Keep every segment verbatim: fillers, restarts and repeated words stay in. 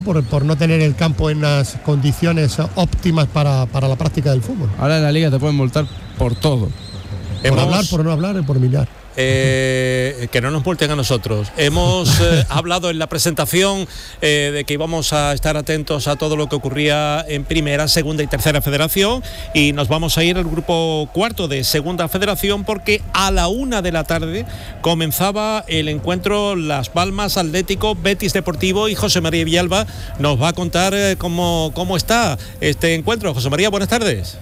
Por, por no tener el campo en las condiciones óptimas para, para la práctica del fútbol. Ahora en la liga te pueden multar por todo. Por Hemos, hablar, por no hablar, por mirar. Eh, que no nos multen a nosotros. Hemos eh, hablado en la presentación eh, de que íbamos a estar atentos a todo lo que ocurría en primera, segunda y tercera federación, y nos vamos a ir al grupo cuarto de segunda federación, porque a la una de la tarde comenzaba el encuentro Las Palmas Atlético, Betis Deportivo, y José María Villalba nos va a contar eh, cómo, cómo está este encuentro. José María, buenas tardes.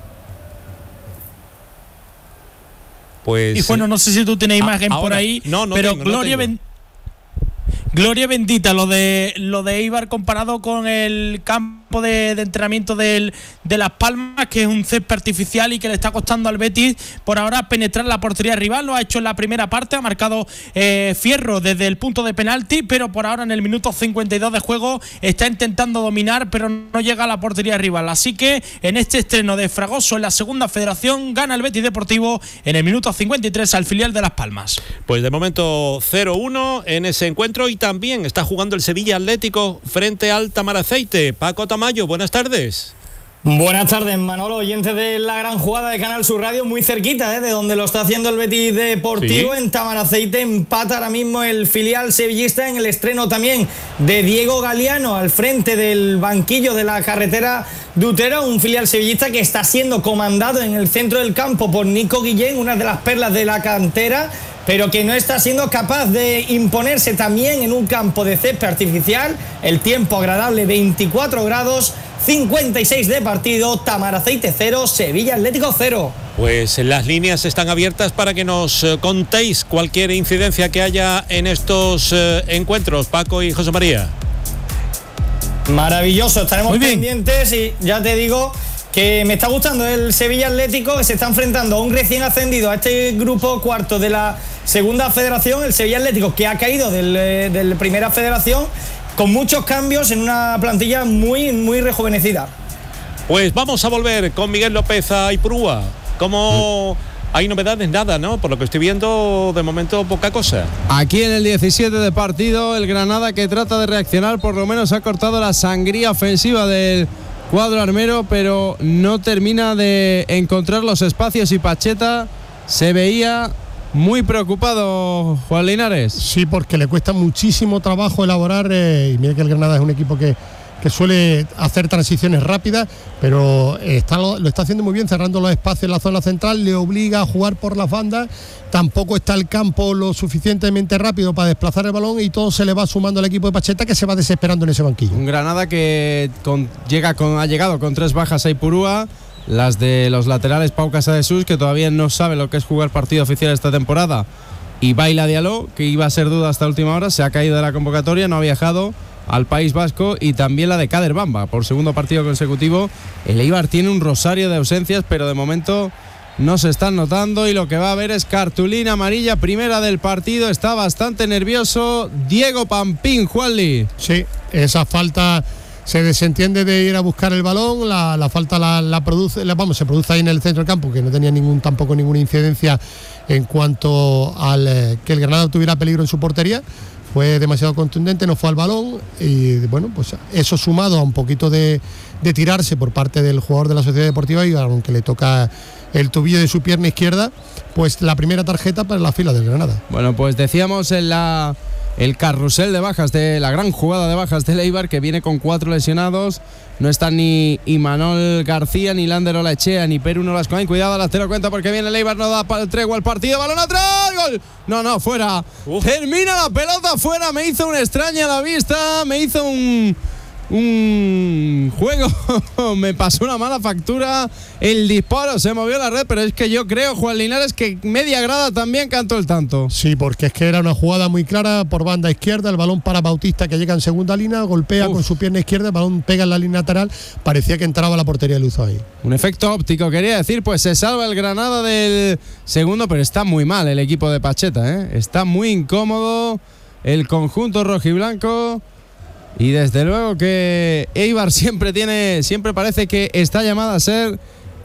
Pues, y bueno, no sé si tú tienes imagen ahora, por ahí, no, no pero tengo, Gloria, no tengo. Ben, Gloria bendita lo de lo de Eibar comparado con el campo de, de entrenamiento del, de Las Palmas, que es un césped artificial y que le está costando al Betis por ahora penetrar la portería rival. Lo ha hecho en la primera parte, ha marcado eh, Fierro desde el punto de penalti, pero por ahora en el minuto cincuenta y dos de juego está intentando dominar, pero no llega a la portería rival. Así que en este estreno de Fragoso en la segunda federación gana el Betis Deportivo en el minuto cincuenta y tres al filial de Las Palmas. Pues de momento cero uno en ese encuentro, y también está jugando el Sevilla Atlético frente al Tamaraceite. Paco Tamayo, buenas tardes. Buenas tardes, Manolo, oyentes de la gran jugada de Canal Sur Radio, muy cerquita, ¿eh? de donde lo está haciendo el Betis Deportivo. Sí. En Tamaraceite empata ahora mismo el filial sevillista en el estreno también de Diego Galeano al frente del banquillo de la carretera de Utero, un filial sevillista que está siendo comandado en el centro del campo por Nico Guillén, una de las perlas de la cantera, pero que no está siendo capaz de imponerse también en un campo de césped artificial. El tiempo agradable, veinticuatro grados, cincuenta y seis de partido, Tamaraceite cero, Sevilla Atlético cero. Pues las líneas están abiertas para que nos eh, contéis cualquier incidencia que haya en estos eh, encuentros, Paco y José María. Maravilloso, estaremos pendientes, y ya te digo que me está gustando el Sevilla Atlético, que se está enfrentando a un recién ascendido a este grupo cuarto de la segunda federación, el Sevilla Atlético, que ha caído del, de la primera federación, con muchos cambios en una plantilla muy, muy rejuvenecida. Pues vamos a volver con Miguel López a Ipurúa. ¿Cómo hay novedades? Nada, ¿no? Por lo que estoy viendo, de momento poca cosa. Aquí en el diecisiete de partido, el Granada, que trata de reaccionar, por lo menos ha cortado la sangría ofensiva del cuadro armero, pero no termina de encontrar los espacios, y Pacheta se veía muy preocupado, Juan Linares. Sí, porque le cuesta muchísimo trabajo elaborar, eh, y mira que el Granada es un equipo que, que suele hacer transiciones rápidas, pero está, lo, lo está haciendo muy bien, cerrando los espacios en la zona central, le obliga a jugar por las bandas, tampoco está el campo lo suficientemente rápido para desplazar el balón, y todo se le va sumando al equipo de Pacheta, que se va desesperando en ese banquillo. Un Granada que con, llega con, ha llegado con tres bajas a Ipurúa, las de los laterales Pau Casadesus, que todavía no sabe lo que es jugar partido oficial esta temporada, y Baila Diallo, que iba a ser duda hasta última hora, se ha caído de la convocatoria, no ha viajado al País Vasco, y también la de Kader Bamba, por segundo partido consecutivo. El Eibar tiene un rosario de ausencias, pero de momento no se están notando, y lo que va a haber es cartulina amarilla primera del partido. Está bastante nervioso Diego Pampín, Juanli. Sí, esa falta se desentiende de ir a buscar el balón, la, la falta la, la produce, la, vamos, se produce ahí en el centro del campo, que no tenía ningún tampoco ninguna incidencia en cuanto al eh, que el Granada tuviera peligro en su portería. Fue demasiado contundente, no fue al balón, y bueno, pues eso sumado a un poquito de, de tirarse por parte del jugador de la Sociedad Deportiva, y aunque le toca el tobillo de su pierna izquierda, pues la primera tarjeta para la fila del Granada. Bueno, pues decíamos en la el carrusel de bajas, de la gran jugada de bajas del Eibar, que viene con cuatro lesionados. No están ni Imanol García, ni Lander Olaechea, ni Perú Nolascoain. Cuidado, las te lo cuenta, porque viene el Eibar, no da para el tregua al partido. Balón atrás, gol. No, no, fuera. Uf. Termina la pelota fuera. Me hizo una extraña la vista. Me hizo un un juego. Me pasó una mala factura. El disparo, se movió la red, pero es que yo creo, Juan Linares, que media grada también cantó el tanto. Sí, porque es que era una jugada muy clara por banda izquierda. El balón para Bautista, que llega en segunda línea, golpea Uf. con su pierna izquierda, el balón pega en la línea lateral. Parecía que entraba a la portería de Luzo ahí. Un efecto óptico, quería decir. Pues se salva el Granada del segundo, pero está muy mal el equipo de Pacheta, ¿eh? Está muy incómodo el conjunto rojiblanco. Y desde luego que Eibar siempre tiene, siempre parece que está llamada a ser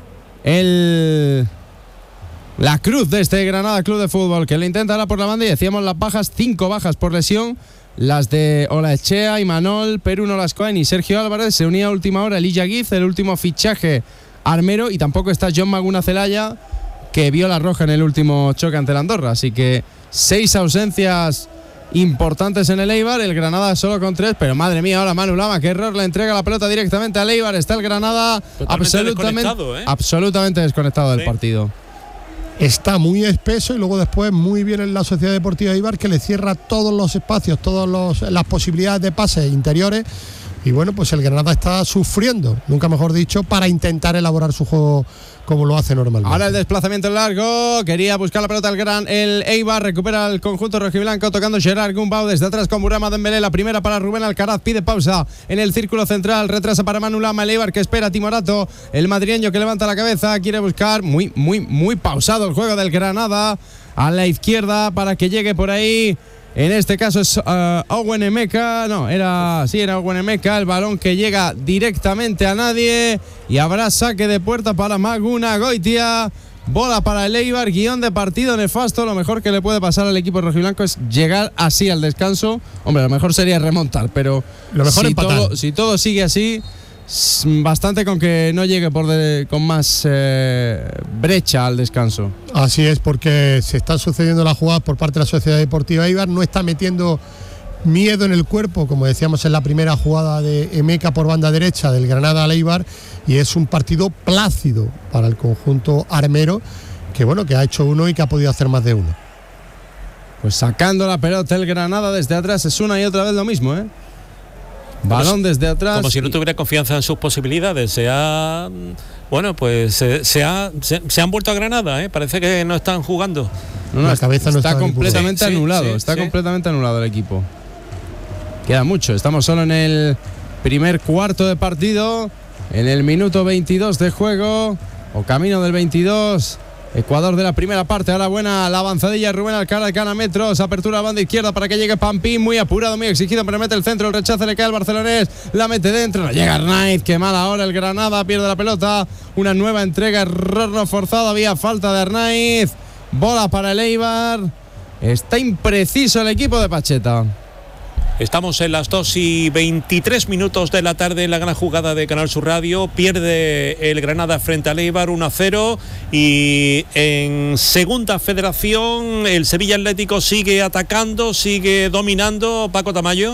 el la cruz de este Granada Club de Fútbol, que le intenta ahora por la banda, y decíamos las bajas, cinco bajas por lesión las de Olaechea, Imanol, Perú Nolascoain y Sergio Álvarez. Se unía a última hora Elijah Giz, el último fichaje armero, y tampoco está John Maguna Celaya, que vio la roja en el último choque ante el Andorra. Así que seis ausencias importantes en el Eibar, el Granada solo con tres, pero madre mía, ahora Manu Lama, qué error, le entrega la pelota directamente al Eibar. Está el Granada Totalmente absolutamente desconectado, ¿eh? absolutamente desconectado del Sí. partido. Está muy espeso y luego después muy bien en la Sociedad Deportiva Eibar, que le cierra todos los espacios, todas las posibilidades de pases interiores. Y bueno, pues el Granada está sufriendo, nunca mejor dicho, para intentar elaborar su juego como lo hace normalmente. Ahora el desplazamiento largo, quería buscar la pelota el gran el Eibar, recupera el conjunto rojiblanco tocando Gerard Gumbau desde atrás con Burama Dembélé, la primera para Rubén Alcaraz, pide pausa en el círculo central, retrasa para Manu Lama, el Eibar que espera a Timorato, el madrileño que levanta la cabeza, quiere buscar, muy, muy, muy pausado el juego del Granada, a la izquierda para que llegue por ahí. En este caso es uh, Owen Emeka, no, era, sí, era Owen Emeka, el balón que llega directamente a nadie y habrá saque de puerta para Maguna Goitia, bola para el Eibar, guión de partido nefasto. Lo mejor que le puede pasar al equipo rojiblanco es llegar así al descanso. Hombre, lo mejor sería remontar, pero lo mejor si, empatar. todo, si todo sigue así, bastante con que no llegue por de, con más eh, brecha al descanso. Así es, porque se están sucediendo las jugadas por parte de la Sociedad Deportiva Eibar, no está metiendo miedo en el cuerpo, como decíamos en la primera jugada de Emeka por banda derecha del Granada al Eibar, y es un partido plácido para el conjunto armero, que bueno, que ha hecho uno y que ha podido hacer más de uno. Pues sacando la pelota el Granada desde atrás, es una y otra vez lo mismo, ¿eh? Balón desde atrás. Como si no tuviera confianza en sus posibilidades. Se ha. Bueno, pues se, se, ha, se, se han vuelto a Granada, ¿eh? Parece que no están jugando. No, no, la cabeza no está, está completamente sí, anulado. sí, sí, está sí. completamente anulado el equipo. Queda mucho. Estamos solo en el primer cuarto de partido. En el minuto veintidós de juego. O camino del veintidós. Ecuador de la primera parte, ahora buena la avanzadilla, Rubén Alcaraz gana metros, apertura a banda izquierda para que llegue Pampín, muy apurado, muy exigido, pero mete el centro, el rechazo le cae al barcelonés, la mete dentro, no llega Arnaiz, qué mal ahora el Granada, pierde la pelota, una nueva entrega, error no forzado, había falta de Arnaiz, bola para el Eibar, está impreciso el equipo de Pacheta. Estamos en las dos y veintitrés minutos de la tarde en la gran jugada de Canal Sur Radio. Pierde el Granada frente al Eibar uno a cero. Y en segunda federación el Sevilla Atlético sigue atacando, sigue dominando. Paco Tamayo.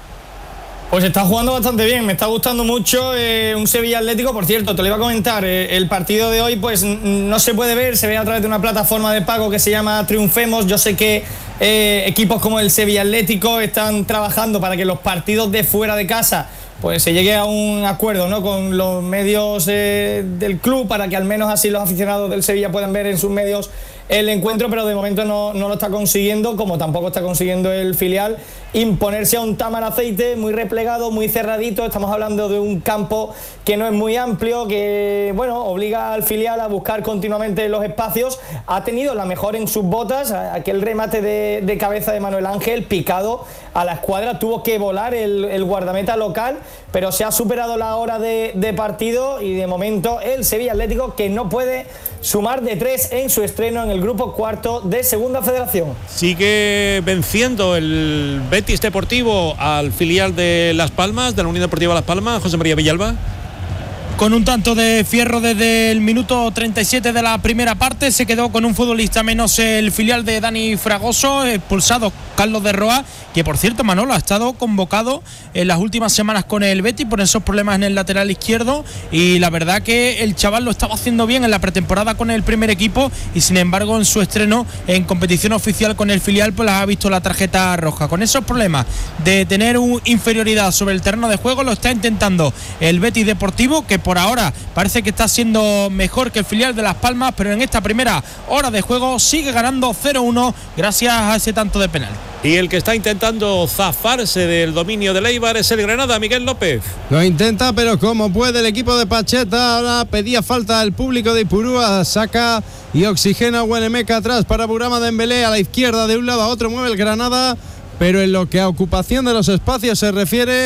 Pues está jugando bastante bien, me está gustando mucho eh, un Sevilla Atlético. Por cierto, te lo iba a comentar, eh, el partido de hoy pues no se puede ver, se ve a través de una plataforma de pago que se llama Triunfemos. Yo sé que eh, equipos como el Sevilla Atlético están trabajando para que los partidos de fuera de casa pues se llegue a un acuerdo, ¿no?, con los medios eh, del club, para que al menos así los aficionados del Sevilla puedan ver en sus medios el encuentro, pero de momento no, no lo está consiguiendo, como tampoco está consiguiendo el filial imponerse a un Tamaraceite muy replegado, muy cerradito. Estamos hablando de un campo que no es muy amplio, que bueno, obliga al filial a buscar continuamente los espacios. Ha tenido la mejor en sus botas, aquel remate de, de cabeza de Manuel Ángel, picado a la escuadra, tuvo que volar el, el guardameta local, pero se ha superado la hora de, de partido y de momento el Sevilla Atlético, que no puede sumar de tres en su estreno en el grupo cuarto de Segunda Federación. Sigue venciendo el Betis Deportivo al filial de Las Palmas, de la Unión Deportiva Las Palmas, José María Villalba. Con un tanto de Fierro desde el minuto treinta y siete de la primera parte, se quedó con un futbolista menos el filial de Dani Fragoso, expulsado Carlos de Roa, que por cierto, Manolo, ha estado convocado en las últimas semanas con el Betis por esos problemas en el lateral izquierdo, y la verdad que el chaval lo estaba haciendo bien en la pretemporada con el primer equipo, y sin embargo en su estreno en competición oficial con el filial pues ha visto la tarjeta roja. Con esos problemas de tener una inferioridad sobre el terreno de juego, lo está intentando el Betis Deportivo, que por ahora parece que está siendo mejor que el filial de Las Palmas, pero en esta primera hora de juego sigue ganando cero uno gracias a ese tanto de penal. Y el que está intentando zafarse del dominio del Eibar es el Granada, Miguel López. Lo intenta, pero como puede el equipo de Pacheta. Ahora pedía falta el público de Ipurúa, saca y oxigena a Huenemeca atrás para Burama Dembélé, a la izquierda de un lado a otro mueve el Granada, pero en lo que a ocupación de los espacios se refiere,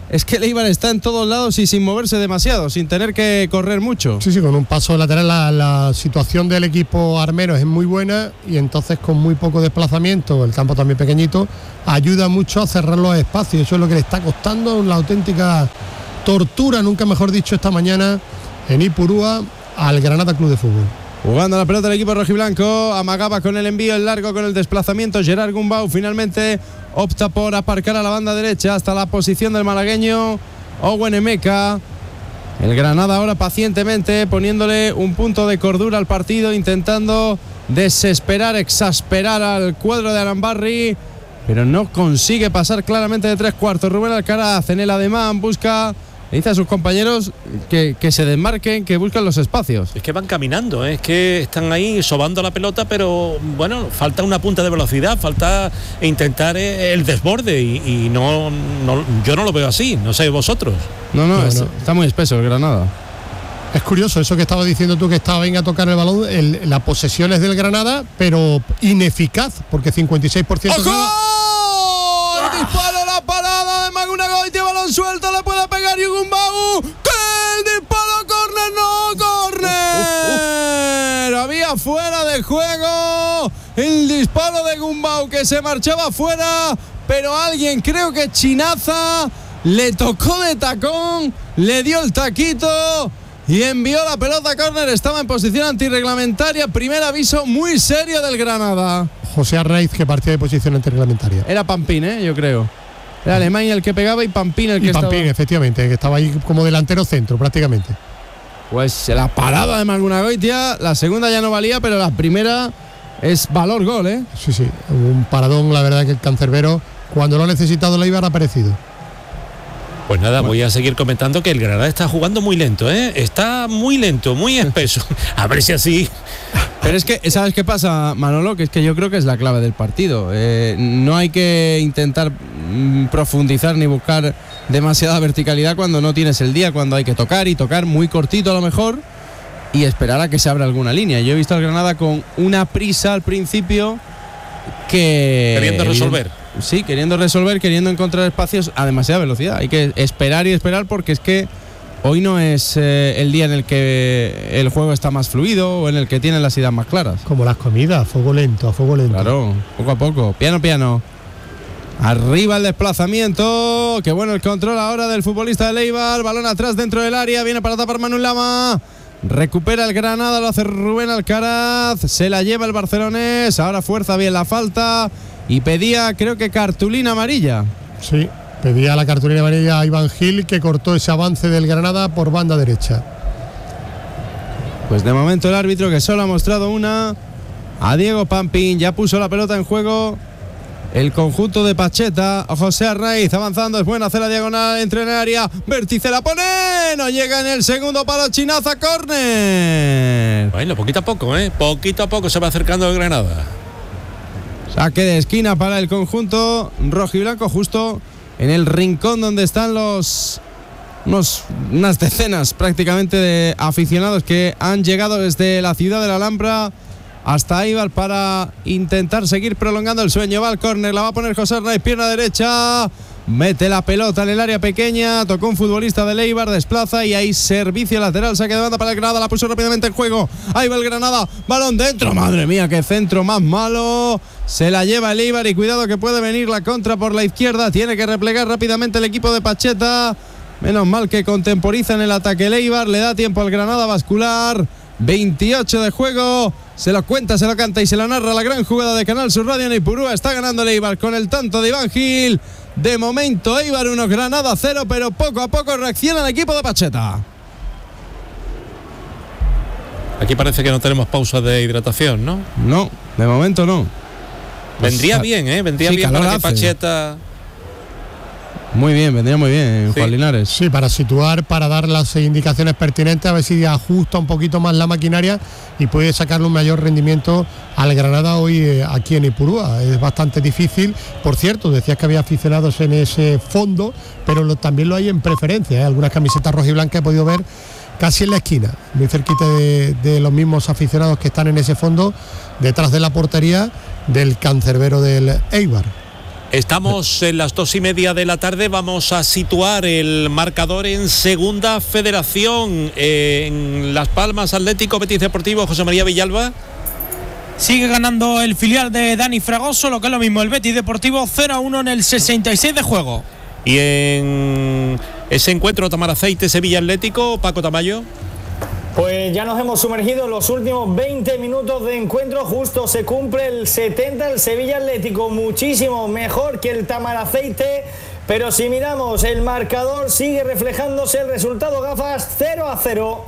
es que el Eibar está en todos lados y sin moverse demasiado, sin tener que correr mucho. Sí, sí, con un paso lateral la, la situación del equipo armero es muy buena y entonces con muy poco desplazamiento, el campo también pequeñito, ayuda mucho a cerrar los espacios. Eso es lo que le está costando, la auténtica tortura, nunca mejor dicho, esta mañana en Ipurúa al Granada Club de Fútbol. Jugando la pelota el equipo rojiblanco, amagaba con el envío, el largo con el desplazamiento. Gerard Gumbau finalmente opta por aparcar a la banda derecha hasta la posición del malagueño Owen Emeka. El Granada ahora pacientemente poniéndole un punto de cordura al partido, intentando desesperar, exasperar al cuadro de Arambarri, pero no consigue pasar claramente de tres cuartos. Rubén Alcaraz en el ademán busca, le dice a sus compañeros que, que se desmarquen, que busquen los espacios. Es que van caminando, ¿eh? Es que están ahí sobando la pelota, pero bueno, falta una punta de velocidad, falta intentar el desborde y, y no, no, yo no lo veo así, no sé vosotros. No, no, no, es, no. está muy espeso el Granada. Es curioso eso que estabas diciendo tú, que estaba venga a tocar el balón, el, la posesión es del Granada, pero ineficaz, porque cincuenta y seis por ciento... ¡Ojo! El disparo, la parada de Maguna Goitia, balón suelto, le puede pegar Gumbau. ¡Que el disparo! ¡Córner! ¡No! ¡Córner! Había fuera de juego el disparo de Gumbau, que se marchaba fuera, pero alguien, creo que Chinaza, le tocó de tacón, le dio el taquito y envió la pelota a córner. Estaba en posición antirreglamentaria. Primer aviso muy serio del Granada. José Arraiz, que partía de posición antirreglamentaria. Era Pampín, ¿eh? Yo creo. Era Alemania el que pegaba y Pampín el que y Pampín, estaba... efectivamente, que estaba ahí como delantero centro prácticamente. Pues la parada de Maguna Goitia, la segunda ya no valía, pero la primera es valor gol, ¿eh? Sí, sí, un paradón, la verdad que el cancerbero, cuando lo ha necesitado, la Eibar ha aparecido. Pues nada, voy a seguir comentando que el Granada está jugando muy lento, ¿eh? Está muy lento, muy espeso. A ver si así... Pero es que, ¿sabes qué pasa, Manolo? Que es que yo creo que es la clave del partido. Eh, no hay que intentar mm, profundizar ni buscar demasiada verticalidad cuando no tienes el día, cuando hay que tocar y tocar muy cortito a lo mejor y esperar a que se abra alguna línea. Yo he visto al Granada con una prisa al principio que... Queriendo resolver. Sí, queriendo resolver, queriendo encontrar espacios a demasiada velocidad. Hay que esperar y esperar porque es que hoy no es eh, el día en el que el juego está más fluido o en el que tienen las ideas más claras. Como las comidas, a fuego lento, a fuego lento. Claro, poco a poco, piano piano. Arriba el desplazamiento, qué bueno el control ahora del futbolista de Eibar, balón atrás dentro del área, viene para tapar Manu Lama. Recupera el Granada, lo hace Rubén Alcaraz, se la lleva el barcelonés, ahora fuerza bien la falta y pedía, creo que cartulina amarilla. Sí, pedía la cartulina amarilla a Iván Gil, que cortó ese avance del Granada por banda derecha. Pues de momento el árbitro, que solo ha mostrado una, a Diego Pampín, ya puso la pelota en juego el conjunto de Pacheta. José Arraiz avanzando, es buena, hace la diagonal, entre en el área, vértice, la pone, no llega en el segundo palo, Chinaza, córner. Bueno, poquito a poco, ¿eh? Poquito a poco se va acercando el Granada. Saque de esquina para el conjunto rojiblanco, justo en el rincón donde están los unos, unas decenas prácticamente de aficionados que han llegado desde la ciudad de la Alhambra hasta Eibar para intentar seguir prolongando el sueño. Va al córner, la va a poner José Arnaiz, pierna derecha, mete la pelota en el área pequeña, tocó un futbolista del Eibar, desplaza y hay servicio lateral, saque de banda para el Granada, la puso rápidamente en juego, ahí va el Granada, balón dentro, madre mía, qué centro más malo, se la lleva el Eibar y cuidado que puede venir la contra por la izquierda, tiene que replegar rápidamente el equipo de Pacheta, menos mal que contemporiza en el ataque el Eibar, le da tiempo al Granada a bascular, veintiocho de juego. Se lo cuenta, se lo canta y se lo narra la gran jugada de Canal Sur Radio en Ipurúa. Está ganando el Eibar con el tanto de Iván Gil. De momento Eibar uno, Granada cero, pero poco a poco reacciona el equipo de Pacheta. Aquí parece que no tenemos pausa de hidratación, ¿no? No, de momento no. Vendría Pues, bien, ¿eh? Vendría sí, bien para que hace. Pacheta... Muy bien, vendría muy bien, Sí. Juan Linares. Sí, para situar, para dar las indicaciones pertinentes, a ver si ajusta un poquito más la maquinaria y puede sacarle un mayor rendimiento al Granada hoy eh, aquí en Ipurúa. Es bastante difícil. Por cierto, decías que había aficionados en ese fondo, pero lo, también lo hay en preferencia, ¿eh? Algunas camisetas rojiblancas he podido ver casi en la esquina, muy cerquita de, de los mismos aficionados que están en ese fondo, detrás de la portería del cancerbero del Eibar. Estamos en las dos y media de la tarde, vamos a situar el marcador en Segunda Federación, en Las Palmas Atlético Betis Deportivo. José María Villalba. Sigue ganando el filial de Dani Fragoso, lo que es lo mismo, el Betis Deportivo cero a uno en el sesenta y seis de juego. Y en ese encuentro Tamaraceite Sevilla Atlético, Paco Tamayo. Pues ya nos hemos sumergido en los últimos veinte minutos de encuentro, justo se cumple el setenta, el Sevilla Atlético muchísimo mejor que el Tamaraceite, pero si miramos el marcador sigue reflejándose el resultado, gafas, cero a cero.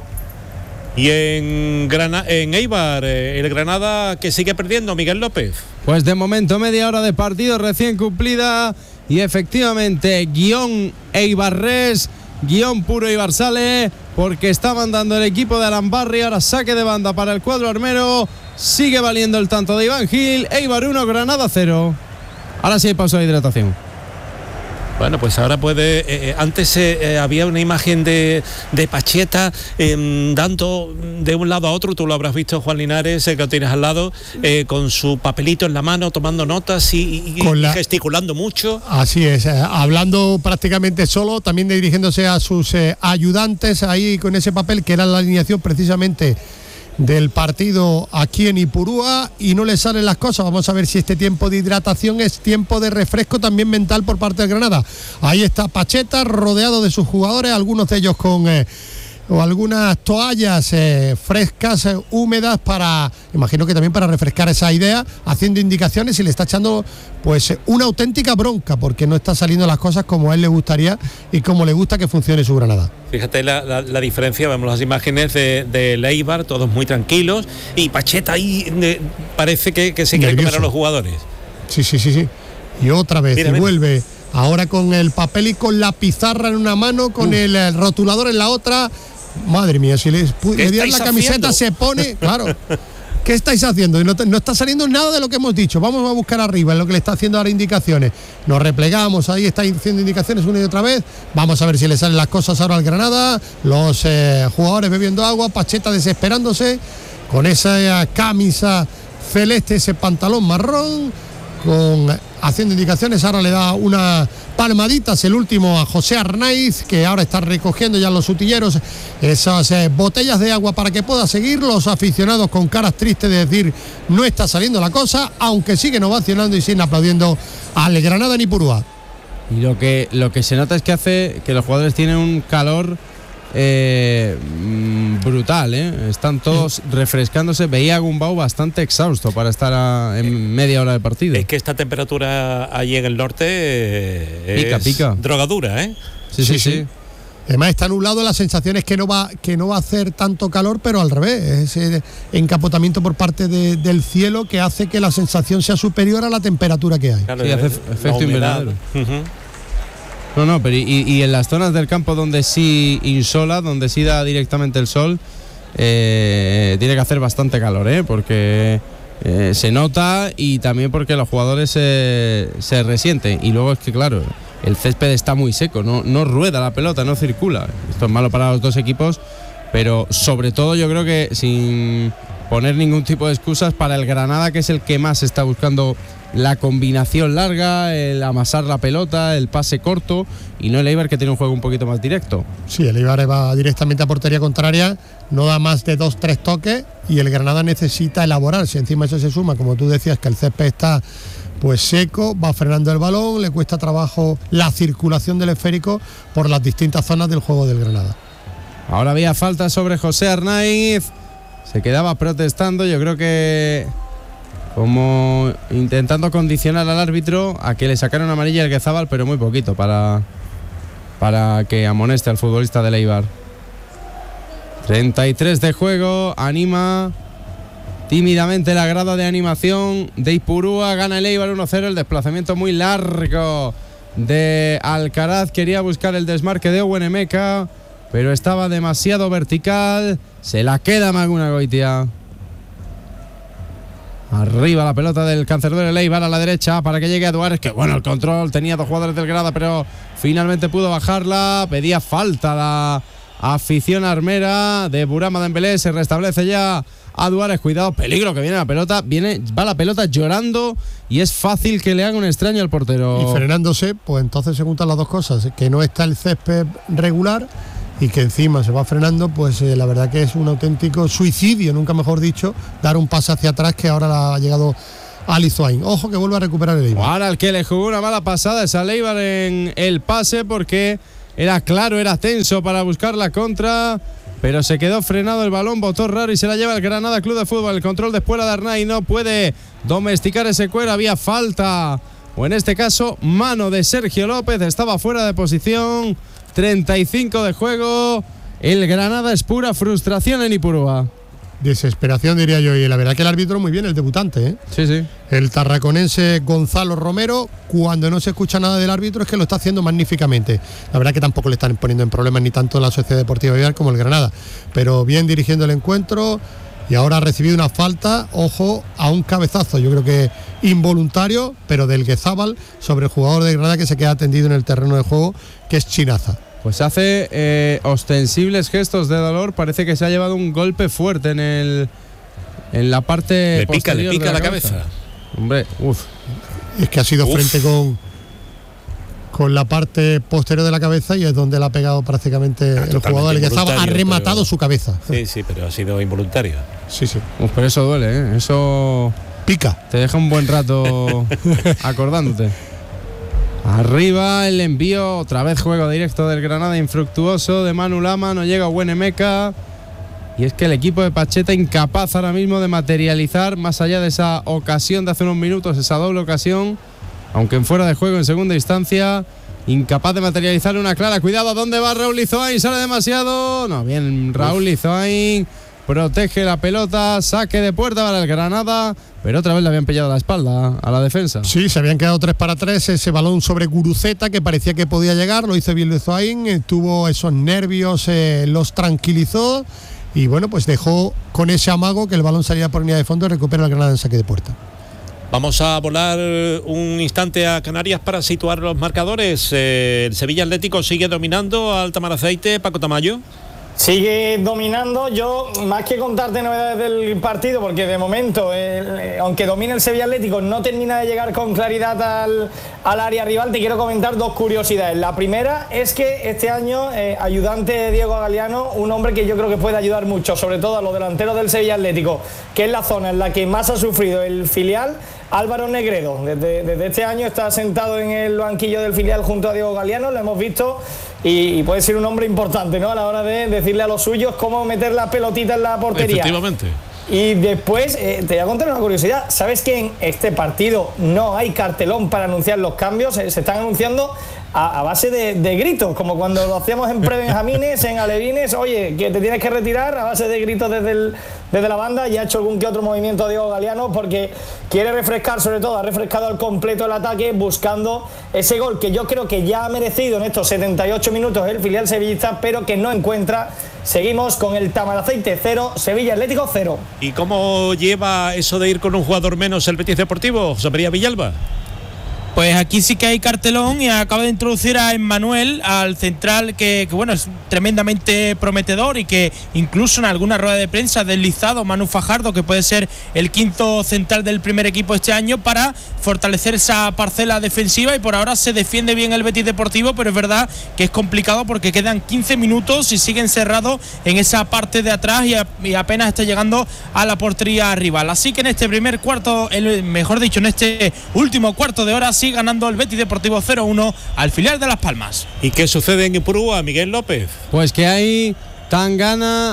Y en, Grana, en Eibar, el Granada que sigue perdiendo, Miguel López. Pues de momento media hora de partido recién cumplida y efectivamente guión Eibarres, guión puro Eibar sale porque está mandando el equipo de Alambarri. Ahora saque de banda para el cuadro armero, sigue valiendo el tanto de Iván Gil. Eibar uno, Granada cero. Ahora sí hay pausa de hidratación. Bueno, pues ahora puede. Eh, antes eh, había una imagen de, de Pacheta eh, dando de un lado a otro, tú lo habrás visto, Juan Linares, eh, que lo tienes al lado, eh, con su papelito en la mano, tomando notas y, y, la... y gesticulando mucho. Así es, eh, hablando prácticamente solo, también dirigiéndose a sus eh, ayudantes ahí con ese papel, que era la alineación precisamente del partido aquí en Ipurúa, y no le salen las cosas. Vamos a ver si este tiempo de hidratación es tiempo de refresco también mental por parte del Granada. Ahí está Pacheta rodeado de sus jugadores, algunos de ellos con eh, o algunas toallas eh, frescas, eh, húmedas, para, imagino que también para refrescar esa idea, haciendo indicaciones, y le está echando pues una auténtica bronca porque no está saliendo las cosas como a él le gustaría y como le gusta que funcione su Granada. Fíjate la, la, la diferencia, vemos las imágenes de, de Eibar, todos muy tranquilos, y Pacheta ahí de, parece que, que se quiere comer a los jugadores. Sí, sí, sí, sí. Y otra vez, mira, y mira. vuelve, ahora con el papel y con la pizarra en una mano, con el, el rotulador en la otra. Madre mía, si le, le dieran la camiseta haciendo? Se pone, claro. ¿Qué estáis haciendo? No, no está saliendo nada de lo que hemos dicho. Vamos a buscar arriba, en lo que le está haciendo ahora indicaciones. Nos replegamos, ahí está haciendo indicaciones una y otra vez. Vamos a ver si le salen las cosas ahora al Granada. Los eh, jugadores bebiendo agua, Pacheta desesperándose, con esa eh, camisa celeste, ese pantalón marrón, con haciendo indicaciones. Ahora le da una palmaditas el último a José Arnaiz, que ahora está recogiendo ya los utilleros esas eh, botellas de agua para que pueda seguir. Los aficionados con caras tristes de decir no está saliendo la cosa, aunque siguen ovacionando y siguen aplaudiendo al Granada en Ipurúa. Y lo que, lo que se nota es que hace que los jugadores tienen un calor Eh, brutal, ¿eh? Están todos refrescándose. Veía a Gumbau bastante exhausto para estar a, en media hora de partido. Es que esta temperatura allí en el norte eh, pica, es pica. drogadura, ¿eh? Sí, sí, sí, sí. Además está nublado, la sensación es que no va que no va a hacer tanto calor, pero al revés, ese encapotamiento por parte de, del cielo que hace que la sensación sea superior a la temperatura que hay. Claro, sí, hace efecto invernadero. Uh-huh. No, no, pero y, y en las zonas del campo donde sí insola, donde sí da directamente el sol, eh, tiene que hacer bastante calor, ¿eh? Porque eh, se nota, y también porque los jugadores eh, se resienten. Y luego es que, claro, el césped está muy seco, no, no rueda la pelota, no circula. Esto es malo para los dos equipos, pero sobre todo yo creo que sin poner ningún tipo de excusas para el Granada, que es el que más está buscando la combinación larga, el amasar la pelota, el pase corto, y no el Eibar, que tiene un juego un poquito más directo. Sí, el Eibar va directamente a portería contraria, no da más de dos, tres toques, y el Granada necesita elaborar. Si encima eso se suma, como tú decías, que el césped está pues seco, va frenando el balón, le cuesta trabajo la circulación del esférico por las distintas zonas del juego del Granada. Ahora había falta sobre José Arnaiz, se quedaba protestando, yo creo que como intentando condicionar al árbitro a que le sacara una amarilla al Guezábal, pero muy poquito para, para que amoneste al futbolista del Eibar. treinta y tres de juego, anima tímidamente la grada de animación de Ipurúa, gana el Eibar uno cero, el desplazamiento muy largo de Alcaraz, quería buscar el desmarque de Owen Emeka, pero estaba demasiado vertical, se la queda Maguna Goitia. Arriba la pelota del cancerbero del Eibar a la derecha para que llegue a Duárez, que bueno el control, tenía dos jugadores del Granada, pero finalmente pudo bajarla. Pedía falta la afición armera de Burama Dembélé, se restablece ya a Duárez. Cuidado, peligro que viene la pelota. Viene, va la pelota llorando y es fácil que le haga un extraño al portero. Y frenándose, pues entonces se juntan las dos cosas, que no está el césped regular y que encima se va frenando, pues eh, la verdad que es un auténtico suicidio, nunca mejor dicho, dar un paso hacia atrás, que ahora ha llegado Ali Zuain. Ojo que vuelve a recuperar el Eibar. Ahora el que le jugó una mala pasada es al Eibar en el pase, porque era claro, era tenso para buscar la contra, pero se quedó frenado el balón, botó raro y se la lleva el Granada Club de Fútbol. El control de Espuela de Arnaiz no puede domesticar ese cuero, había falta, o en este caso mano de Sergio López, estaba fuera de posición. treinta y cinco de juego, el Granada es pura frustración en Ipurúa. Desesperación, diría yo, y la verdad que el árbitro muy bien, el debutante, ¿eh? Sí, sí. El tarraconense Gonzalo Romero, cuando no se escucha nada del árbitro es que lo está haciendo magníficamente. La verdad que tampoco le están poniendo en problemas ni tanto la Sociedad Deportiva Eibar como el Granada, pero bien dirigiendo el encuentro, y ahora ha recibido una falta, ojo, a un cabezazo, yo creo que involuntario, pero del Guezábal sobre el jugador de Granada, que se queda tendido en el terreno de juego, que es Chinaza. Pues hace eh, ostensibles gestos de dolor, parece que se ha llevado un golpe fuerte en el en la parte le pica, posterior le pica de la, la cabeza. cabeza. Hombre, uff. Es que ha sido Uf. frente con con la parte posterior de la cabeza y es donde le ha pegado prácticamente Ah, el jugador del Guezábal, ha rematado pero... su cabeza. Sí, sí, pero ha sido involuntario. Sí, sí. Uf, pero eso duele, ¿eh? Eso pica. Te deja un buen rato acordándote. Arriba el envío, otra vez juego directo del Granada infructuoso de Manu Lama, no llega Buenemeca. Y es que el equipo de Pacheta incapaz ahora mismo de materializar, más allá de esa ocasión de hace unos minutos, esa doble ocasión, aunque en fuera de juego en segunda instancia, incapaz de materializar una clara. Cuidado, ¿dónde va Raúl Izoain? Sale demasiado. No, bien, Raúl Izoain protege la pelota, saque de puerta para el Granada, pero otra vez le habían pillado la espalda a la defensa. Sí, se habían quedado tres para tres, ese balón sobre Guruceta que parecía que podía llegar, lo hizo bien Izoain, tuvo esos nervios, eh, los tranquilizó y bueno, pues dejó con ese amago que el balón salía por línea de fondo y recupera el Granada en saque de puerta. Vamos a volar un instante a Canarias para situar los marcadores. Eh, el Sevilla Atlético sigue dominando al Tamaraceite, Paco Tamayo. Sigue dominando. Yo, más que contarte novedades del partido, porque de momento, el, aunque domine el Sevilla Atlético, no termina de llegar con claridad al, al área rival, te quiero comentar dos curiosidades. La primera es que este año, eh, ayudante de Diego Galeano, un hombre que yo creo que puede ayudar mucho, sobre todo a los delanteros del Sevilla Atlético, que es la zona en la que más ha sufrido el filial, Álvaro Negredo. Desde, desde este año está sentado en el banquillo del filial junto a Diego Galeano, lo hemos visto. Y, y puede ser un hombre importante, ¿no? A la hora de decirle a los suyos cómo meter la pelotita en la portería. Efectivamente. Y después, eh, te voy a contar una curiosidad. ¿Sabes que en este partido no hay cartelón para anunciar los cambios? Se, se están anunciando a, a base de, de gritos, como cuando lo hacíamos en prebenjamines, en alevines. Oye, que te tienes que retirar, a base de gritos desde, el, desde la banda. Ya ha hecho algún que otro movimiento Diego Galeano porque quiere refrescar, sobre todo, ha refrescado al completo el ataque, buscando ese gol que yo creo que ya ha merecido en estos setenta y ocho minutos el filial sevillista, pero que no encuentra. Seguimos con el Tamaraceite cero, Sevilla Atlético cero. ¿Y cómo lleva eso de ir con un jugador menos el Betis Deportivo, José María Villalba? Pues aquí sí que hay cartelón y acaba de introducir a Emmanuel, al central que, que bueno, es tremendamente prometedor y que incluso en alguna rueda de prensa ha deslizado Manu Fajardo, que puede ser el quinto central del primer equipo este año, para fortalecer esa parcela defensiva. Y por ahora se defiende bien el Betis Deportivo, pero es verdad que es complicado porque quedan quince minutos y sigue encerrado en esa parte de atrás y, a, y apenas está llegando a la portería rival. Así que en este primer cuarto, el, mejor dicho, en este último cuarto de hora, sigue ganando el Betis Deportivo cero uno al filial de Las Palmas. ¿Y qué sucede en Ipurúa, Miguel López? Pues que hay tangana,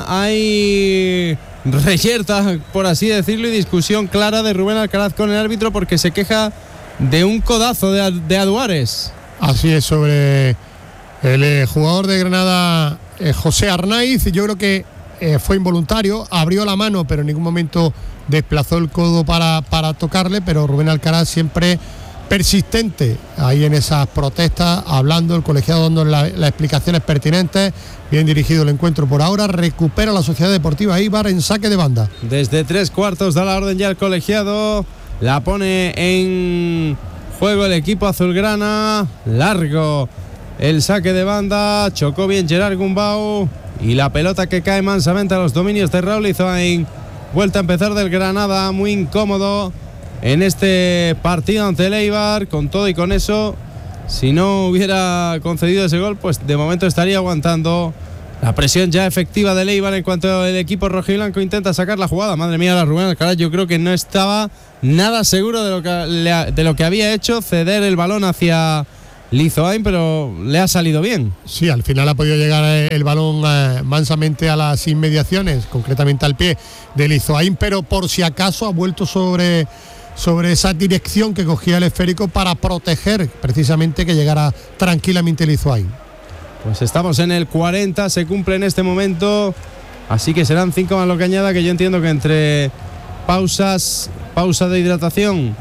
hay reyerta, por así decirlo, y discusión clara de Rubén Alcaraz con el árbitro porque se queja de un codazo de, de Aduares. Así es, sobre el eh, jugador de Granada, eh, José Arnaiz. Yo creo que eh, fue involuntario, abrió la mano, pero en ningún momento desplazó el codo para, para tocarle, pero Rubén Alcaraz siempre persistente ahí en esas protestas, hablando, el colegiado dando la, las explicaciones pertinentes. Bien dirigido el encuentro por ahora, recupera la Sociedad Deportiva Eibar en saque de banda. Desde tres cuartos da la orden ya el colegiado, la pone en juego el equipo azulgrana, largo el saque de banda, chocó bien Gerard Gumbau y la pelota que cae mansamente a los dominios de Raúl Izoain. vuelta a empezar del Granada, muy incómodo en este partido ante el Eibar. Con todo y con eso, si no hubiera concedido ese gol, pues de momento estaría aguantando la presión ya efectiva del Eibar en cuanto el equipo rojiblanco intenta sacar la jugada. Madre mía, la Rubén Alcaraz, yo creo que no estaba nada seguro de lo que, le, de lo que había hecho, ceder el balón hacia Lizoain, pero le ha salido bien. Sí, al final ha podido llegar el balón eh, mansamente a las inmediaciones, concretamente al pie de Lizoain, pero por si acaso ha vuelto sobre, sobre esa dirección que cogía el esférico para proteger precisamente que llegara tranquilamente Lizoain. Pues estamos en el cuarenta, se cumple en este momento, así que serán cinco más lo que añada, que yo entiendo que entre pausas, pausa de hidratación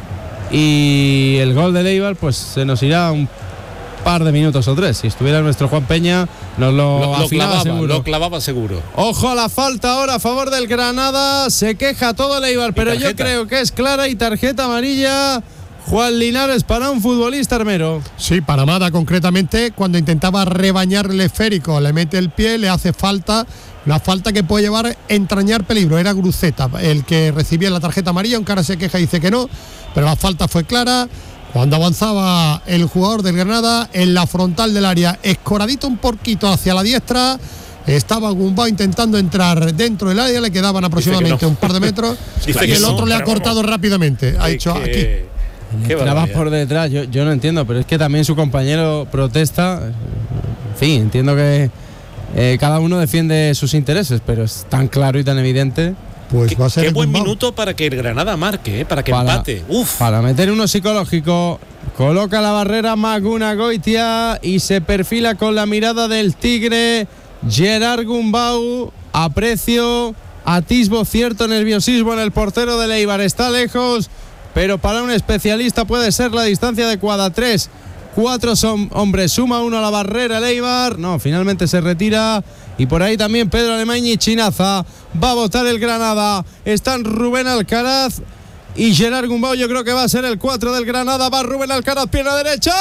y el gol de Eibar, pues se nos irá un par de minutos o tres. Si estuviera nuestro Juan Peña, nos lo, lo, lo clavaba, seguro. Lo clavaba seguro. Ojo a la falta ahora a favor del Granada, se queja todo el Eibar, pero yo creo que es clara y tarjeta amarilla. Juan Linares para un futbolista armero. Sí, para Mada concretamente, cuando intentaba rebañar el esférico, le mete el pie, le hace falta, una falta que puede llevar a entrañar peligro. Era Gruceta el que recibía la tarjeta amarilla, aunque ahora se queja y dice que no, pero la falta fue clara. Cuando avanzaba el jugador del Granada en la frontal del área, escoradito un poquito hacia la diestra, estaba Gumbau intentando entrar dentro del área, le quedaban aproximadamente no. un par de metros y el otro no, le ha cortado vamos. rápidamente. Ha dicho que... aquí. Trabas por detrás, yo, yo no entiendo, pero es que también su compañero protesta. En fin, entiendo que eh, cada uno defiende sus intereses, pero es tan claro y tan evidente. Pues va a ser qué buen Gumbau. minuto para que el Granada marque, eh, para que para, empate. Uf. Para meter uno psicológico, coloca la barrera Maguna Goitia y se perfila con la mirada del tigre Gerard Gumbau. Aprecio, atisbo cierto nerviosismo en el portero del Eibar, está lejos, pero para un especialista puede ser la distancia adecuada. Tres, cuatro son hombres, suma uno a la barrera el Eibar. No, finalmente se retira. Y por ahí también Pedro Alemán y Chinaza. Va a votar el Granada. Están Rubén Alcaraz y Gerard Gumbau. Yo creo que va a ser el cuatro del Granada. Va Rubén Alcaraz, pierna derecha.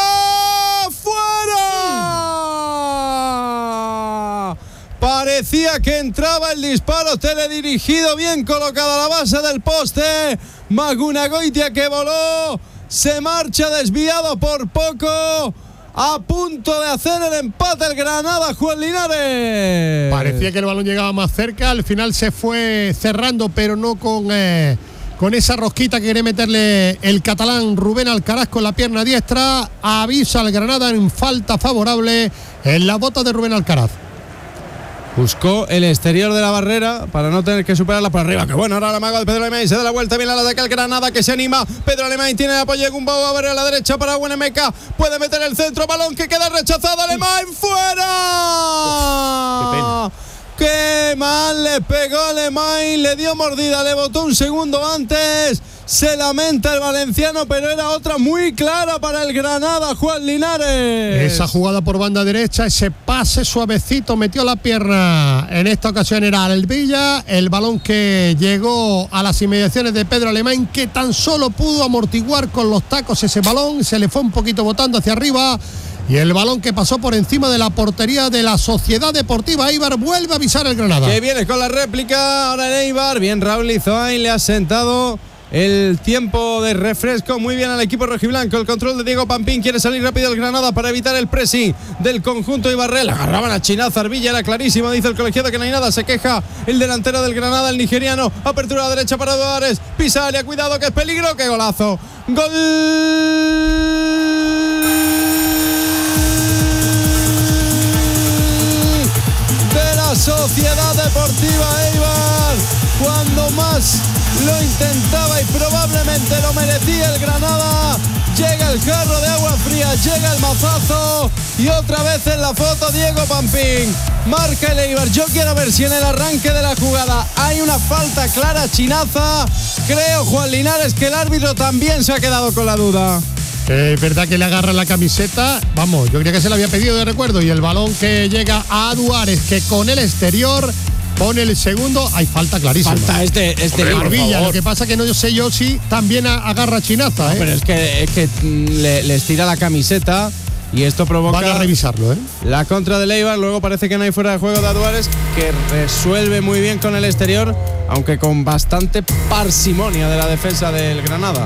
¡Fuera! Parecía que entraba el disparo teledirigido, bien colocado a la base del poste. Maguna Goitia que voló, se marcha desviado por poco. A punto de hacer el empate el Granada, Juan Linares. Parecía que el balón llegaba más cerca, al final se fue cerrando, pero no con, eh, con esa rosquita que quiere meterle el catalán Rubén Alcaraz con la pierna diestra. Avisa al Granada en falta favorable en la bota de Rubén Alcaraz. Buscó el exterior de la barrera para no tener que superarla por arriba. Que bueno, ahora la maga de Pedro Alemán, se da la vuelta, viene al ataque el Granada que se anima. Pedro Alemán tiene el apoyo de Gumbau, a ver a la derecha para Buenemeca. Puede meter el centro, balón que queda rechazado. Alemán fuera. Uf, qué pena. Qué mal le pegó Alemán, le dio mordida, le botó un segundo antes. Se lamenta el valenciano, pero era otra muy clara para el Granada, Juan Linares. Esa jugada por banda derecha, ese pase suavecito, metió la pierna. En esta ocasión era Alvilla, el balón que llegó a las inmediaciones de Pedro Alemán, que tan solo pudo amortiguar con los tacos ese balón, se le fue un poquito botando hacia arriba. Y el balón que pasó por encima de la portería de la Sociedad Deportiva Eibar, vuelve a avisar el Granada. Que viene con la réplica ahora el Eibar, bien Raúl Lizoain, le ha sentado el tiempo de refresco muy bien al equipo rojiblanco. El control de Diego Pampín, quiere salir rápido el Granada para evitar el pressing del conjunto Ibarrel. Agarraban a Chinaza, Arvilla era clarísimo, dice el colegiado que no hay nada, se queja el delantero del Granada, el nigeriano. Apertura a la derecha para Duárez, pisa área, cuidado que es peligro, que golazo. Gol de la Sociedad Deportiva Eibar, cuando más lo intentaba y probablemente lo merecía el Granada. Llega el jarro de agua fría, llega el mazazo y otra vez en la foto Diego Pampín. Marca el Eibar. Yo quiero ver si en el arranque de la jugada hay una falta clara Chinaza. Creo, Juan Linares, que el árbitro también se ha quedado con la duda. Es verdad que le agarra la camiseta, vamos, yo creía que se la había pedido de recuerdo, y el balón que llega a Duárez, que con el exterior pone el segundo, hay falta clarísima. Falta este, este Arbilla, lo que pasa que no yo sé yo si también agarra Chinaza, no, ¿eh? Pero es que, es que le, les tira la camiseta y esto provoca Van a revisarlo, ¿eh? la contra de Eibar. Luego parece que no hay fuera de juego de Aduares, que resuelve muy bien con el exterior, aunque con bastante parsimonia de la defensa del Granada.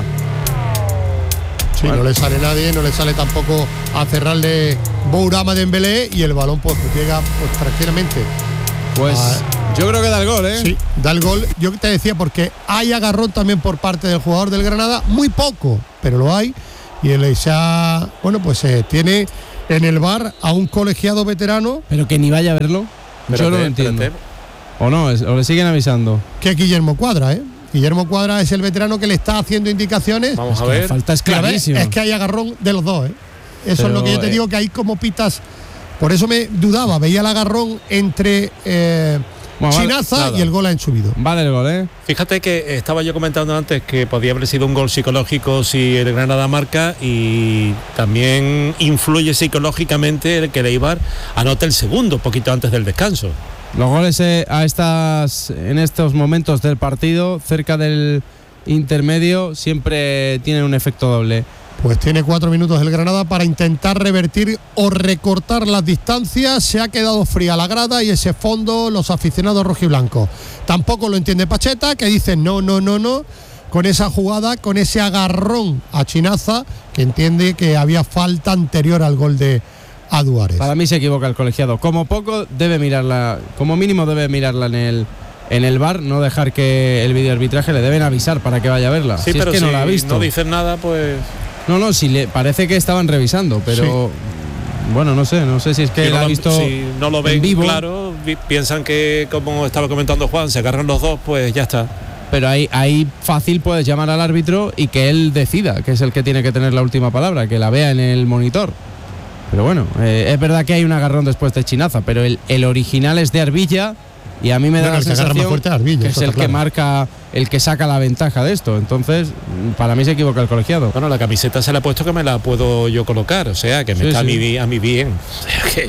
Sí, Bueno. no le sale nadie, no le sale tampoco a cerrarle Bourama de Dembélé y el balón pues llega pues tranquilamente. Pues Ah, yo creo que da el gol, ¿eh? Sí, da el gol. Yo te decía porque hay agarrón también por parte del jugador del Granada, muy poco, pero lo hay. Y el Eixá, bueno, pues eh, tiene en el V A R a un colegiado veterano Pero que ni vaya a verlo. Espérate, yo no lo entiendo. espérate. O no, es- o le siguen avisando. que es Guillermo Cuadra, ¿eh? Guillermo Cuadra es el veterano que le está haciendo indicaciones. Vamos a Que la ver. falta es Mira, ¿ves? clarísima. Es que hay agarrón de los dos, ¿eh? Eso Pero, es lo que yo te eh, digo, que hay como pitas. Por eso me dudaba, veía el agarrón entre eh, Bueno, vale, Chinaza nada. y el gol ha subido. Vale el gol, ¿eh? Fíjate que estaba yo comentando antes que podía haber sido un gol psicológico si el Granada marca, y también influye psicológicamente el que el Eibar anote el segundo poquito antes del descanso. Los goles eh, a estas, en estos momentos del partido, cerca del intermedio, siempre tienen un efecto doble. Pues tiene cuatro minutos el Granada para intentar revertir o recortar las distancias. Se ha quedado fría la grada y ese fondo los aficionados rojiblancos. Tampoco lo entiende Pacheta, que dice no, no, no, no, con esa jugada, con ese agarrón a Chinaza, que entiende que había falta anterior al gol de Aduares. Para mí se equivoca el colegiado. Como poco debe mirarla, como mínimo debe mirarla en el en el V A R, no dejar que el videoarbitraje le deben avisar para que vaya a verla. Sí, si pero es que si no la ha visto. no dicen nada, pues No, no, si le parece que estaban revisando, pero bueno, no sé, no sé si es que si la no ha lo- visto si no lo en ven vivo, claro, vi- piensan que, como estaba comentando Juan, se agarran los dos, pues ya está. pero ahí, ahí fácil puedes llamar al árbitro y que él decida, que es el que tiene que tener la última palabra, que la vea en el monitor. Pero bueno, eh, es verdad que hay un agarrón después de Chinaza, pero el, el original es de Arbilla y a mí me da No, no, la el que agarra sensación más fuerte es Arbilla, que eso es el está que claro. marca, el que saca la ventaja de esto. Entonces, para mí se equivoca el colegiado. Bueno, la camiseta se la ha puesto que me la puedo yo colocar, o sea, que me Sí, está sí. A, mi, bi- a mi bien. O sea, que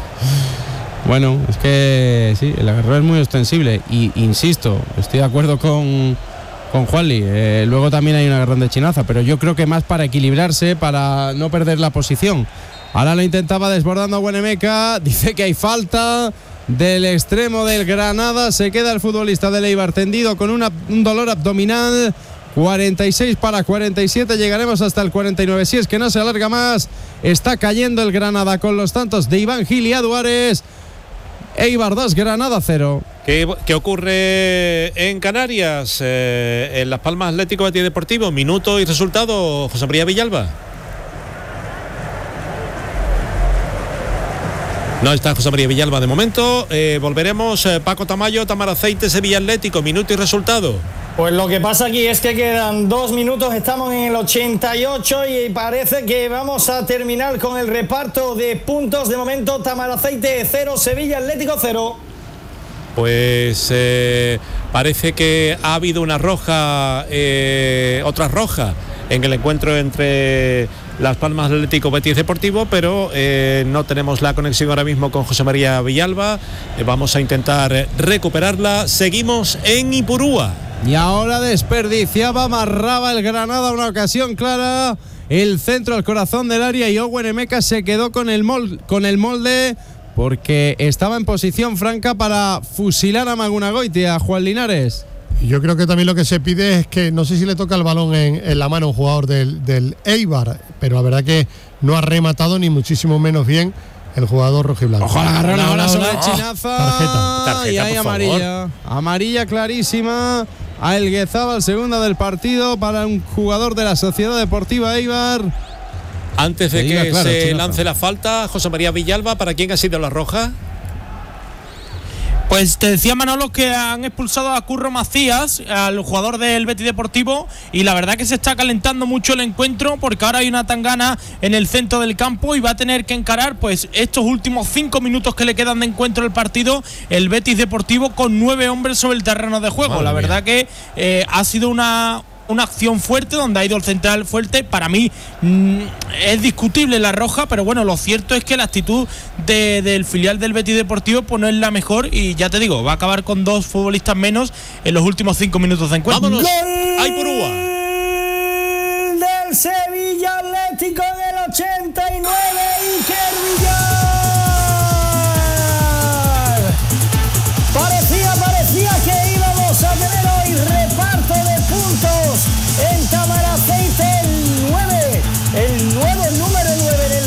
Bueno, es que sí, el agarrón es muy ostensible y insisto, estoy de acuerdo con, con Juanli. Eh, luego también hay un agarrón de Chinaza, pero yo creo que más para equilibrarse, para no perder la posición. Ahora lo intentaba desbordando a Buenemeca, dice que hay falta del extremo del Granada, se queda el futbolista del Eibar tendido con una, un dolor abdominal. cuarenta y seis para cuarenta y siete, llegaremos hasta el cuarenta y nueve si es que no se alarga más. Está cayendo el Granada con los tantos de Iván Gil y Aduares. Eibar dos, Granada cero. ¿Qué, qué ocurre en Canarias? Eh, en Las Palmas Atlético Betis Deportivo, minuto y resultado, José María Villalba. No está José María Villalba de momento. Eh, volveremos. eh, Paco Tamayo, Tamaraceite, Sevilla Atlético, minuto y resultado. Pues lo que pasa aquí es que quedan dos minutos, estamos en el ochenta y ocho y parece que vamos a terminar con el reparto de puntos. De momento, Tamaraceite cero, Sevilla Atlético cero. Pues eh, parece que ha habido una roja, eh, otra roja en el encuentro entre Las Palmas Atlético Betis Deportivo, pero eh, no tenemos la conexión ahora mismo con José María Villalba. Eh, vamos a intentar eh, recuperarla. Seguimos en Ipurúa. Y ahora desperdiciaba, amarraba el Granada una ocasión clara. El centro al corazón del área y Owen Emeka se quedó con el, mol, con el molde porque estaba en posición franca para fusilar a Magunagoiti, a Juan Linares. Yo creo que también lo que se pide es que no sé si le toca el balón en, en la mano a un jugador del, del Eibar, pero la verdad que no ha rematado ni muchísimo menos bien el jugador rojiblanco. Ojo al agarrón Hola, ahora hola, sobre hola. Chinaza. Tarjeta. Tarjeta, y hay por favor. amarilla. Amarilla clarísima a El Guezábal, segunda del partido para un jugador de la Sociedad Deportiva Eibar. Antes de Que diga que claro, se Chinaza. lance la falta, José María Villalba, ¿para quién ha sido la roja? Pues te decía Manolo que han expulsado a Curro Macías, al jugador del Betis Deportivo, y la verdad que se está calentando mucho el encuentro porque ahora hay una tangana en el centro del campo y va a tener que encarar pues estos últimos cinco minutos que le quedan de encuentro del partido el Betis Deportivo con nueve hombres sobre el terreno de juego. Madre la mía. verdad que eh, ha sido una una acción fuerte donde ha ido el central fuerte. Para mí mmm, es discutible la roja, pero bueno, lo cierto es que la actitud de, del filial del Betis Deportivo pues no es la mejor y ya te digo, va a acabar con dos futbolistas menos en los últimos cinco minutos de encuentro. Vámonos. ¡Gol ¡Ay, Purúa! del Sevilla!